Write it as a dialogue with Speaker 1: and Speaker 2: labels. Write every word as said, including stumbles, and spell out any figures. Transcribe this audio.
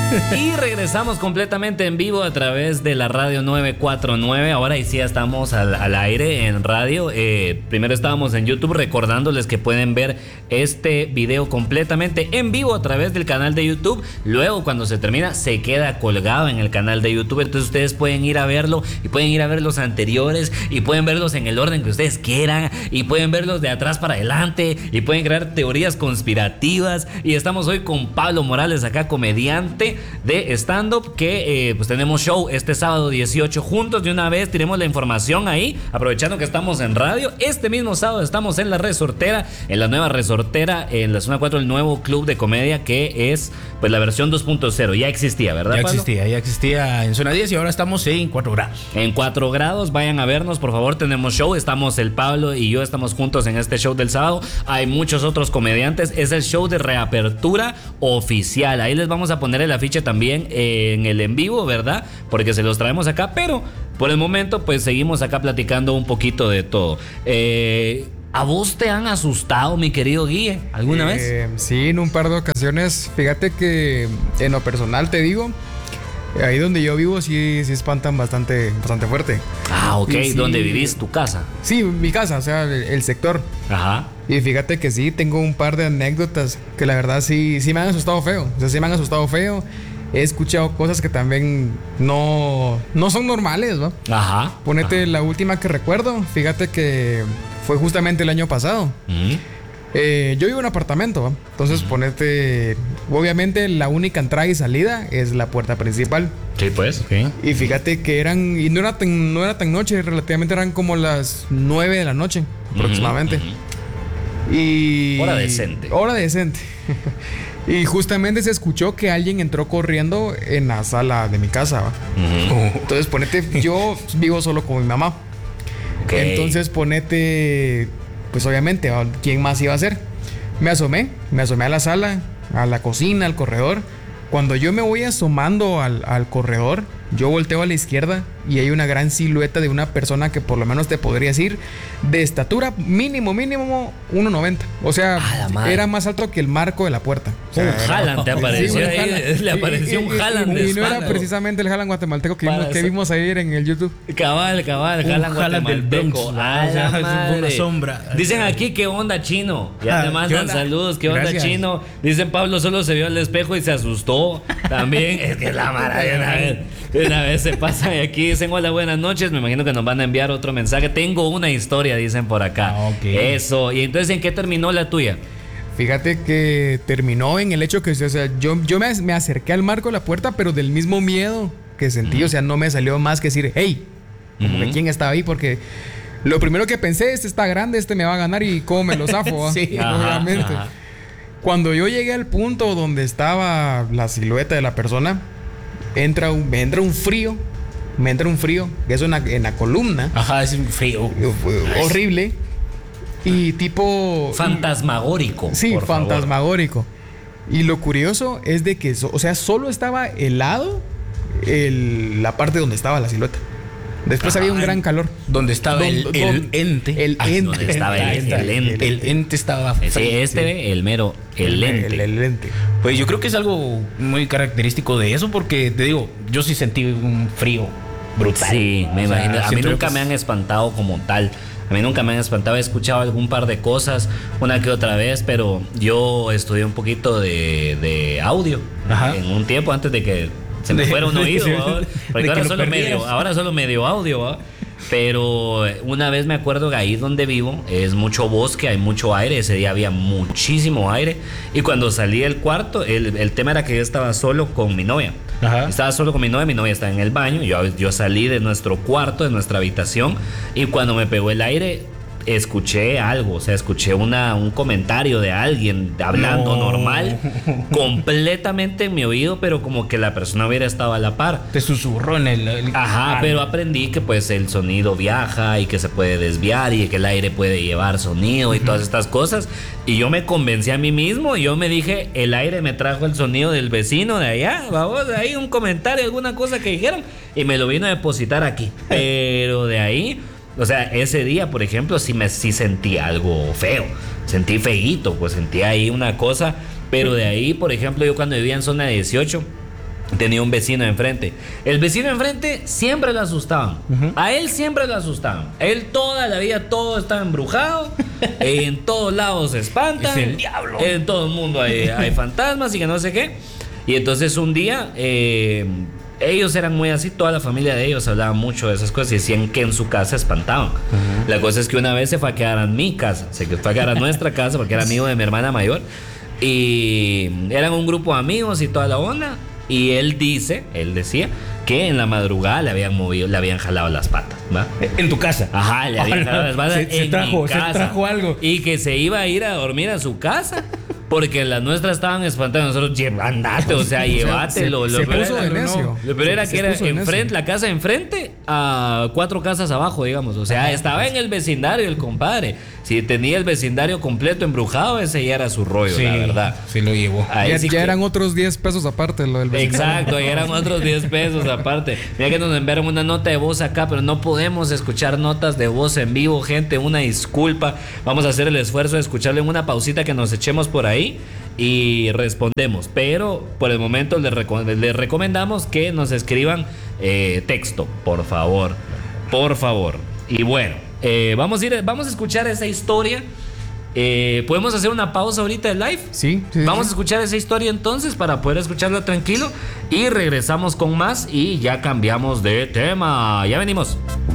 Speaker 1: Y regresamos completamente en vivo a través de la radio nueve cuatro nueve. Ahora y sí estamos al, al aire en radio. Eh, primero estábamos en YouTube, recordándoles que pueden ver este video completamente en vivo a través del canal de YouTube. Luego, cuando se termina, se queda colgado en el canal de YouTube. Entonces ustedes pueden ir a verlo y pueden ir a ver los anteriores y pueden verlos en el orden que ustedes quieran y pueden verlos de atrás para adelante y pueden crear teorías conspirativas. Y estamos hoy con Pablo Morales, acá comediante de stand-up, que eh, pues tenemos show este sábado dieciocho juntos. De una vez tiremos la información ahí, aprovechando que estamos en radio. Este mismo sábado estamos en La Resortera, en la nueva Resortera, en la zona cuatro, el nuevo club de comedia, que es pues la versión dos punto cero. Ya existía, ¿verdad,
Speaker 2: Ya
Speaker 1: Pablo?
Speaker 2: existía, ya existía en zona diez y ahora estamos en cuatro grados.
Speaker 1: En cuatro grados, vayan a vernos, por favor, tenemos show. Estamos el Pablo y yo, estamos juntos en este show del sábado. Hay muchos otros comediantes. Es el show de reapertura oficial. Ahí les vamos a poner el afiche también en el en vivo, ¿verdad? Porque se los traemos acá, pero por el momento pues seguimos acá platicando un poquito de todo. Eh... ¿A vos te han asustado, mi querido Guille, alguna
Speaker 3: eh,
Speaker 1: vez?
Speaker 3: Sí, en un par de ocasiones. Fíjate que en lo personal te digo, ahí donde yo vivo sí, sí espantan bastante, bastante fuerte.
Speaker 1: Ah, ok.
Speaker 3: Sí,
Speaker 1: ¿Dónde vivís? ¿Tu casa?
Speaker 3: Sí, mi casa, o sea, el, el sector.
Speaker 1: Ajá.
Speaker 3: Y fíjate que sí, tengo un par de anécdotas que la verdad sí, sí me han asustado feo. O sea, sí me han asustado feo. He escuchado cosas que también no, no son normales, ¿no?
Speaker 1: Ajá.
Speaker 3: Ponete
Speaker 1: Ajá.
Speaker 3: la última que recuerdo. Fíjate que fue justamente el año pasado.
Speaker 1: ¿Mm?
Speaker 3: Eh, yo vivo en un apartamento, ¿va? Entonces uh-huh. ponete, obviamente la única entrada y salida es la puerta principal.
Speaker 1: Sí, pues. Okay.
Speaker 3: Y fíjate que eran, y no era tan, no era tan noche, relativamente eran como las nueve de la noche, uh-huh, aproximadamente. Uh-huh. Y
Speaker 1: hora decente.
Speaker 3: Hora decente. Y justamente se escuchó que alguien entró corriendo en la sala de mi casa, ¿va? Uh-huh. Entonces ponete, yo vivo solo con mi mamá. Okay. Entonces ponete, pues obviamente, ¿quién más iba a ser? Me asomé, me asomé a la sala, a la cocina, al corredor. Cuando yo me voy asomando al, al corredor, yo volteo a la izquierda y hay una gran silueta de una persona que por lo menos te podría decir de estatura mínimo, mínimo uno noventa. O sea, era más alto que el marco de la puerta. O sea,
Speaker 1: un Haaland te apareció sí, ahí, Haaland. Le apareció y, un Haaland de
Speaker 3: Y no era precisamente el Haaland guatemalteco que, vimos, que vimos ayer en el YouTube.
Speaker 1: Cabal, cabal,
Speaker 2: un
Speaker 1: Haaland guatemalteco.
Speaker 2: Ah, o sea, es una sombra.
Speaker 1: Dicen aquí, ¿qué onda, Chino? Ya ah, te mandan ¿qué saludos, ¿qué onda, Gracias. Chino? Dicen, Pablo solo se vio al espejo y se asustó. También, es que es la maravilla. Una vez, una vez se pasa y aquí dicen, hola, buenas noches. Me imagino que nos van a enviar otro mensaje. Tengo una historia, dicen por acá. Ah, okay. Eso. ¿Y entonces en qué terminó la tuya?
Speaker 3: Fíjate que terminó en el hecho que, o sea, yo, yo me, me acerqué al marco de la puerta, pero del mismo miedo que sentí, uh-huh. o sea, no me salió más que decir, hey, como uh-huh. que quién estaba ahí, porque lo primero que pensé, este está grande, este me va a ganar y cómo me lo zafo, sí, obviamente. Ajá. Cuando yo llegué al punto donde estaba la silueta de la persona, entra un, me entra un frío, me entra un frío, que es una, en la columna.
Speaker 2: Ajá, es un frío.
Speaker 3: Horrible. Y tipo...
Speaker 1: Fantasmagórico.
Speaker 3: Sí, fantasmagórico. Favor. Y lo curioso es de que, o sea, solo estaba helado el, la parte donde estaba la silueta. Después ah, había un gran calor.
Speaker 2: Donde estaba el, el, el ente.
Speaker 1: El Ay, ente. Donde estaba el, el, el ente.
Speaker 2: El ente estaba...
Speaker 1: Sí, este, sí. el mero, el ente.
Speaker 3: El, el ente.
Speaker 2: Pues yo creo que es algo muy característico de eso, porque te digo, yo sí sentí un frío brutal.
Speaker 1: Sí, me
Speaker 2: o sea,
Speaker 1: imagino. A mí nunca
Speaker 2: pues...
Speaker 1: me han espantado como tal. A mí nunca me han espantado. He escuchado algún par de cosas, una que otra vez, pero yo estudié un poquito de, de audio. Ajá. En un tiempo antes de que se me fuera un oído, ¿va? Porque ahora solo, medio, ahora solo medio audio, ¿va? Pero una vez me acuerdo que ahí donde vivo es mucho bosque, hay mucho aire. Ese día había muchísimo aire. Y cuando salí del cuarto, el, el tema era que yo estaba solo con mi novia. Ajá. Estaba solo con mi novia, mi novia estaba en el baño. Yo, yo salí de nuestro cuarto, de nuestra habitación. Y cuando me pegó el aire, escuché algo, o sea, escuché una, un comentario de alguien hablando no. normal, completamente en mi oído, pero como que la persona hubiera estado a la par.
Speaker 2: Te susurró en el... el...
Speaker 1: Ajá, ah, pero aprendí que pues el sonido viaja y que se puede desviar y que el aire puede llevar sonido y uh-huh. todas estas cosas. Y yo me convencí a mí mismo y yo me dije, el aire me trajo el sonido del vecino de allá, vamos, de ahí un comentario, alguna cosa que dijeron y me lo vino a depositar aquí. Pero de ahí... O sea, ese día, por ejemplo, sí, me, sí sentí algo feo. Sentí feíto, pues sentí ahí una cosa. Pero de ahí, por ejemplo, yo cuando vivía en zona dieciocho, tenía un vecino enfrente. El vecino enfrente siempre lo asustaban. Uh-huh. A él siempre lo asustaban. Él toda la vida todo estaba embrujado. En todos lados se espantan.
Speaker 2: Es el diablo.
Speaker 1: En todo el mundo hay, hay fantasmas y que no sé qué. Y entonces un día eh, ellos eran muy así, toda la familia de ellos hablaban mucho de esas cosas y decían que en su casa espantaban. Uh-huh. La cosa es que una vez se fue a quedar en mi casa, se fue a quedar a nuestra casa porque era amigo de mi hermana mayor. Y eran un grupo de amigos y toda la onda. Y él dice, él decía que en la madrugada le habían movido, le habían jalado las patas, ¿va?
Speaker 2: En tu casa.
Speaker 1: Ajá, le habían jalado las patas.
Speaker 2: Se,
Speaker 1: en
Speaker 2: se trajo,
Speaker 1: mi casa.
Speaker 2: se trajo algo.
Speaker 1: Y que se iba a ir a dormir a su casa. Porque las nuestras estaban espantando. Nosotros, andate, o sea, llévatelo.
Speaker 3: Se, se,
Speaker 1: lo
Speaker 3: se puso de
Speaker 1: era,
Speaker 3: necio.
Speaker 1: No, lo peor era
Speaker 3: se,
Speaker 1: que era enfrente, la casa enfrente a cuatro casas abajo, digamos. O sea, estaba en el vecindario el compadre. Si tenía el vecindario completo embrujado, ese ya era su rollo,
Speaker 2: sí,
Speaker 1: la verdad.
Speaker 2: Sí, lo llevó.
Speaker 1: Ahí
Speaker 3: ya
Speaker 1: sí
Speaker 3: ya
Speaker 1: que...
Speaker 3: eran otros diez pesos aparte lo del vecindario.
Speaker 1: Exacto, ya eran otros diez pesos aparte. Mira que nos enviaron una nota de voz acá, pero no podemos escuchar notas de voz en vivo, gente. Una disculpa. Vamos a hacer el esfuerzo de escucharle en una pausita que nos echemos por ahí y respondemos. Pero por el momento les, reco- les recomendamos que nos escriban eh, texto, por favor. Por favor. Y bueno, eh, vamos, a ir, vamos a escuchar esa historia. Eh, ¿Podemos hacer una pausa ahorita del live?
Speaker 3: Sí, sí.
Speaker 1: Vamos
Speaker 3: sí.
Speaker 1: a escuchar esa historia entonces para poder escucharla tranquilo y regresamos con más y ya cambiamos de tema. Ya venimos.